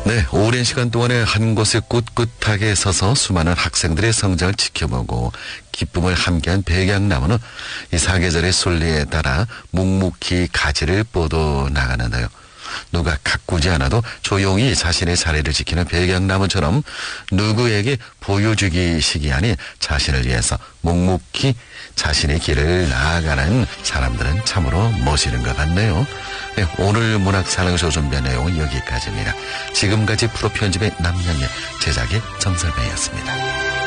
네, 오랜 시간 동안에 한 곳에 꿋꿋하게 서서 수많은 학생들의 성장을 지켜보고 기쁨을 함께한 백양나무는 이 사계절의 순리에 따라 묵묵히 가지를 뻗어나가는데요. 누가 가꾸지 않아도 조용히 자신의 자리를 지키는 백양나무처럼 누구에게 보여주기식이 아닌 자신을 위해서 묵묵히 자신의 길을 나아가는 사람들은 참으로 멋있는 것 같네요. 네, 오늘 문학사랑쇼 준비한 내용은 여기까지입니다. 지금까지 프로 편집의 남양면, 제작의 정설배였습니다.